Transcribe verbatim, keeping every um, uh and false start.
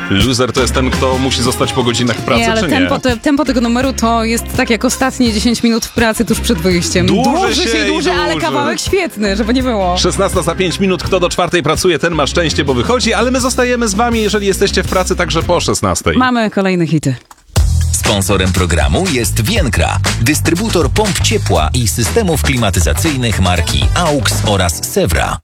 Loser to jest ten, kto musi zostać po godzinach pracy, nie, ale czy tempo, nie? te, tempo tego numeru to jest tak jak ostatnie dziesięć minut w pracy tuż przed wyjściem. Dłuży Dłuży się się i dłuży, ale dłuży. kawałek świetny, żeby nie było. szesnasta za pięć minut, kto do czwartej pracuje, ten ma szczęście, bo wychodzi, ale my zostajemy z wami, jeżeli jesteście w pracy, także po szesnastej. Mamy kolejne hity. Sponsorem programu jest Vienkra, dystrybutor pomp ciepła i systemów klimatyzacyjnych marki A U X oraz Sewra.